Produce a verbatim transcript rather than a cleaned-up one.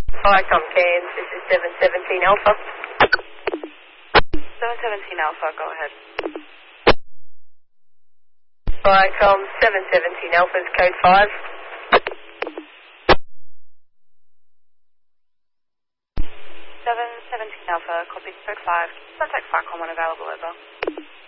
Viacom Cairns, this is seven seventeen Alpha. seven seventeen Alpha, go ahead. Viacom seven seventeen Alpha's code five. seven seventeen Alpha, copy code five. Contact Viacom when available, over.